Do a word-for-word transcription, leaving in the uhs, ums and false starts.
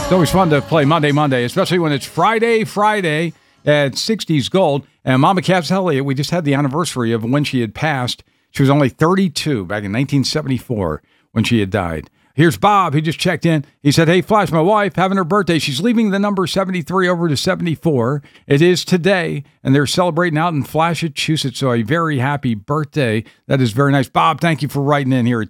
It's always fun to play Monday Monday, especially when it's Friday Friday at sixties Gold. And Mama Cass Elliott, we just had the anniversary of when she had passed. She was only thirty-two back in nineteen seventy-four when she had died. Here's Bob. He just checked in. He said, hey, Flash, my wife, having her birthday. She's leaving the number seventy-three over to seventy-four. It is today, and they're celebrating out in Flashachusett. So a very happy birthday. That is very nice. Bob, thank you for writing in here.